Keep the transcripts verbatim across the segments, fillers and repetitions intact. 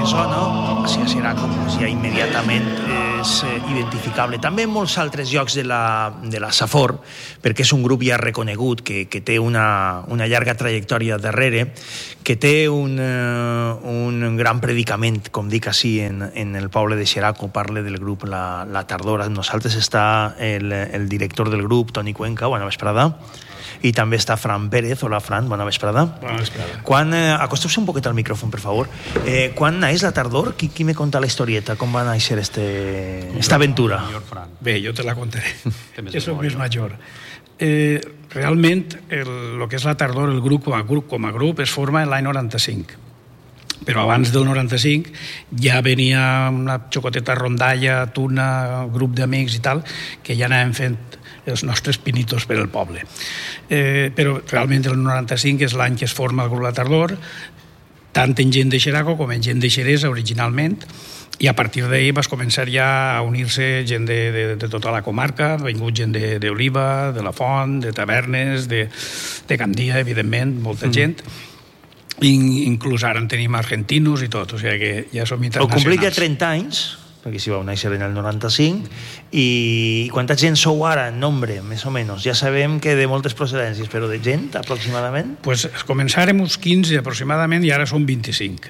que sona, si serà com ja immediatament és identificable. També en molts altres llocs de la, de la Safor, perquè és un grup ja reconegut, que, que té una, una llarga trajectòria darrere, que té un, un gran predicament, com dic així, en, en el poble de Xeraco, parle del grup La, la Tardor. Amb nosaltres està el, el director del grup, Toni Cuenca, bona vesprada. I també està Fran Pérez. Hola, Fran, bona vesprada. Bona vesprada. Quan, eh, acosteu-se un poquet al micròfon, per favor. Eh, quan naix La Tardor? Qui, qui me conta la historieta? Com va néixer este, esta aventura? Bé, jo te la contaré. Jo soc més major. Eh, realment, el, el que és La Tardor, el grup com a grup, com a grup es forma l'any noranta-cinc. Però abans del noranta-cinc ja venia una xocoteta rondalla, tuna, grup d'amics i tal, que ja anàvem fent els nostres pinitos per al poble. Eh, però realment el noranta-cinc és l'any que es forma el grup La Tardor, tant en gent de Xeraco com en gent de Xeresa originalment, i a partir d'ahir vas començar ja a unir-se gent de, de, de tota la comarca, ha vingut gent d'Oliva, de, de la Font, de Tavernes, de, de Gandia, evidentment, molta mm. gent, I, inclús ara en tenim argentinos i tot, o sigui que ja som internacionals. Heu complit ja trenta anys, perquè si vau néixer en el noranta-cinc, i quanta gent sou ara en nombre, més o menys? Ja sabem que de moltes procedències, però de gent, aproximadament? Pues començarem uns quinze aproximadament i ara som vint-i-cinc.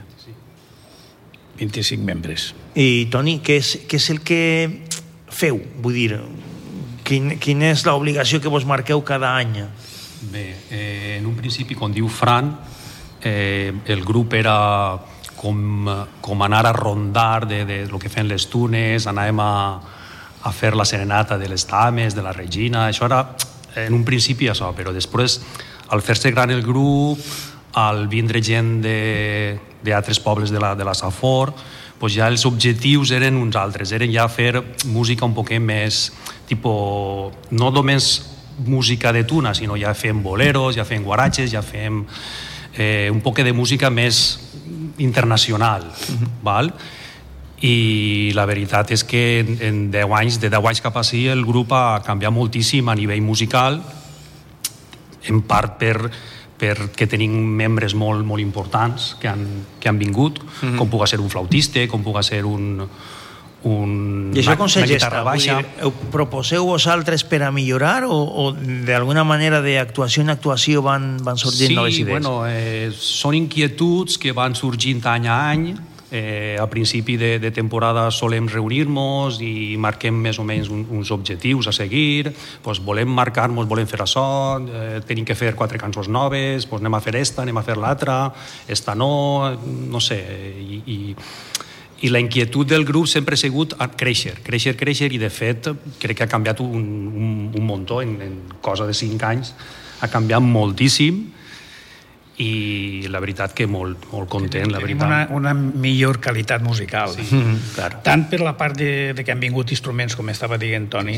vint-i-cinc membres. I, Toni, què és, què és el que feu? Vull dir, quin, quina és l'obligació que vos marqueu cada any? Bé, eh, en un principi, com diu Fran, eh, el grup era com, com anar a rondar de, de lo que feien les tunes, anàvem a, a fer la serenata de les dames, de la Regina, això era en un principi això, però després, al fer-se gran el grup, al vindre gent d'altres pobles de la, de la Safor, pues ja els objectius eren uns altres, eren ja fer música un poquet més, tipo, no només música de tuna, sinó ja fem boleros, ja fem guaratges, ja fem eh, un poquet de música més internacional, mm-hmm. val? I la veritat és que en, en deu anys, de deu anys cap a sí, el grup ha canviat moltíssim a nivell musical, en part per perquè tenim membres molt, molt importants que han, que han vingut, mm-hmm. com pugui ser un flautista, com pugui ser un... un I això com se gesta? Ho proposeu vosaltres per a millorar o, o d'alguna manera d'actuació en actuació van, van sorgint sí, noves idees? Sí, bueno, eh, són inquietuds que van sorgint any a any. Eh, a principi de, de temporada solem reunir-nos i marquem més o menys un, uns objectius a seguir, pues volem marcar-nos, volem fer això, eh, tenim que fer quatre cançons noves, pues anem a fer esta, anem a fer l'altra, esta no, no sé, i, i, i la inquietud del grup sempre ha sigut a créixer, créixer, créixer, i de fet crec que ha canviat un, un, un muntó, en, en cosa de cinc anys ha canviat moltíssim, i la veritat que molt, molt content, la veritat. Una, una millor qualitat musical. Sí, mm-hmm, claro. Tant per la part de, de que han vingut instruments, com estava dient Toni,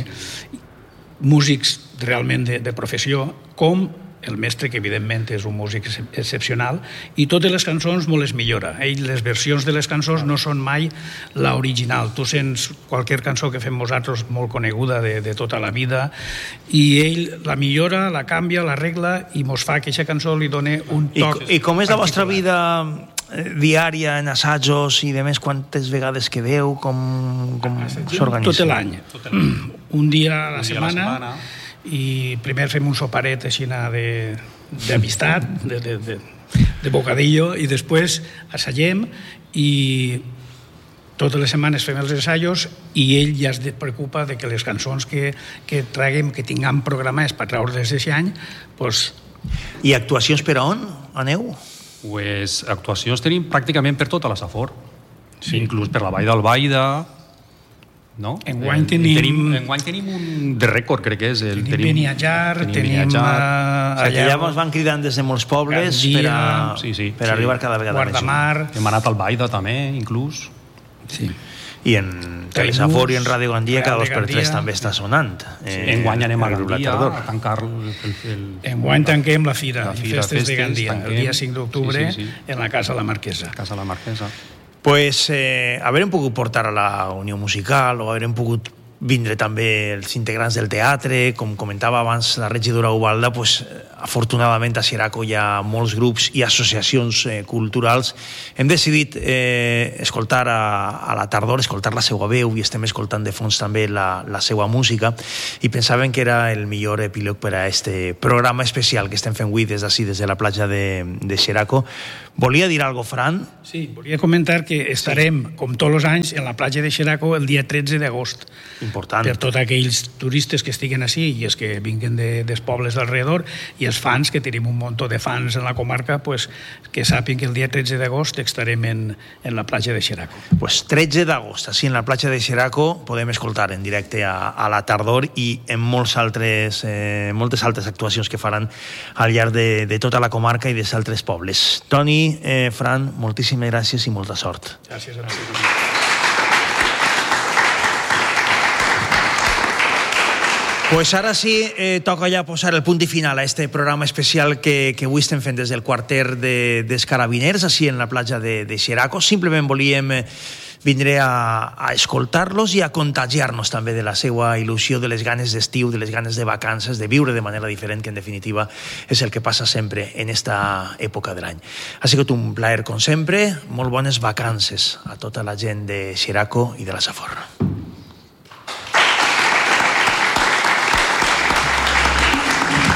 músics realment de, de professió, com el mestre, que evidentment és un músic excepcional, i totes les cançons molt les millora. Ell, les versions de les cançons no són mai l'original. Tu sents qualsevol cançó que fem nosaltres molt coneguda de, de tota la vida, i ell la millora, la canvia, l'arregla, i mos fa que aquesta cançó li doni un toc. I, i com és la vostra vida diària en assajos i de més, quantes vegades quedeu, com, com s'organitza? Tot l'any. Un dia a la setmana, i primer fem un soparet així d'amistat, de, de, de, de bocadillo, i després assagem, i totes les setmanes fem els ensaios, i ell ja es preocupa de que les cançons que, que traguem, que tinguem programades per treure des d'aquest any, pues... I actuacions per on aneu? Pues actuacions tenim pràcticament per tota la Safor, sí. Inclús per la Vall d'Albaida, no? Enguany tenim... tenim... Enguany tenim un de rècord, crec que és. El, tenim Beniatjar, tenim... tenim uh, o sigui, allà ens van cridant des de molts pobles Gandia, per, a, sí, sí, per sí. arribar cada vegada més. Guardamar... Hem anat al Baida també, inclús. Sí. I en Telesafor i en Ràdio Gandia cada dos per tres també està sonant. Sí. Eh, Enguany anem a Gandia a tancar el... el... Enguany tanquem la fira, la fira festes, festes de Gandia, tanquem... el dia cinc d'octubre, sí, sí, sí. En la Casa La Marquesa. Casa La Marquesa. Pues eh, haverem pogut portar a la Unió Musical o haverem pogut vindre també els integrants del teatre, com comentava abans la regidora Ubalda, pues, afortunadament a Xeraco hi ha molts grups i associacions eh, culturals. Hem decidit eh, escoltar a, a la tardor, escoltar la seva veu, i estem escoltant de fons també la, la seva música, i pensàvem que era el millor epíleg per a este programa especial que estem fent avui des d'ací, des de la platja de, de Xeraco. Volia dir alguna cosa, Fran? Sí, volia comentar que estarem, sí, com tots els anys, en la platja de Xeraco el dia tretze d'agost. Important. Per tots aquells turistes que estiguen així i els que vinguen de, dels pobles d'alrededor, i els fans, que tenim un munt de fans en la comarca, pues, que sàpiguen que el dia tretze d'agost estarem en, en la platja de Xeraco. Pues tretze d'agost, així en la platja de Xeraco, podem escoltar en directe a, a la tardor i en molts altres, eh, moltes altres actuacions que faran al llarg de, de tota la comarca i dels altres pobles. Toni, eh, Fran, moltíssimes gràcies i molta sort. Gràcies a tu. Pues ara sí, eh, toca ja posar el punt i final a este programa especial que, que avui estem fent des del quarter de, dels Carabiners, així en la platja de, de Xeraco. Simplement volíem eh, vindre a, a escoltar-los i a contagiar-nos també de la seva il·lusió, de les ganes d'estiu, de les ganes de vacances, de viure de manera diferent, que en definitiva és el que passa sempre en esta època de l'any. Ha sigut un plaer, com sempre. Molt bones vacances a tota la gent de Xeraco i de la Safor.